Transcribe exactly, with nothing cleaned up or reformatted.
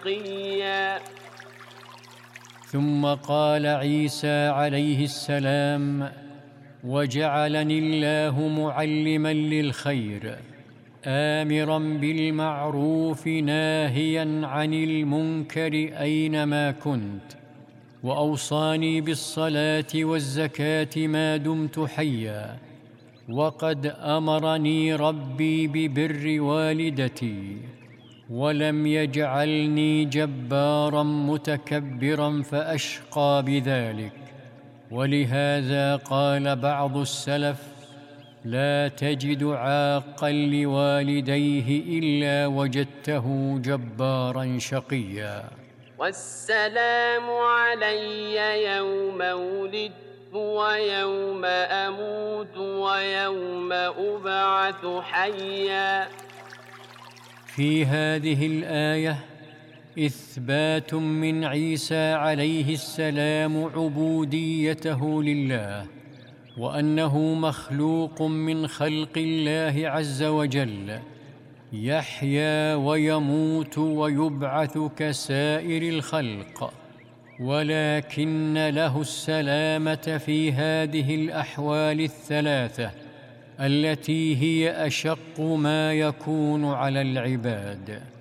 شقيا. ثم قال عيسى عليه السلام: وجعلني الله معلما للخير، آمرا بالمعروف ناهيا عن المنكر أينما كنت، وأوصاني بالصلاة والزكاة ما دمت حيا، وقد أمرني ربي ببر والدتي، ولم يجعلني جبارا متكبرا فأشقى بذلك. ولهذا قال بعض السلف: لا تجد عاقا لوالديه إلا وجدته جبارا شقيا. والسلام علي يوم ولدت ويوم أموت ويوم أبعث حيا. في هذه الآية إثبات من عيسى عليه السلام عبوديته لله، وأنه مخلوق من خلق الله عز وجل، يحيا ويموت ويبعث كسائر الخلق، ولكن له السلامة في هذه الأحوال الثلاثة التي هي أشق ما يكون على العباد.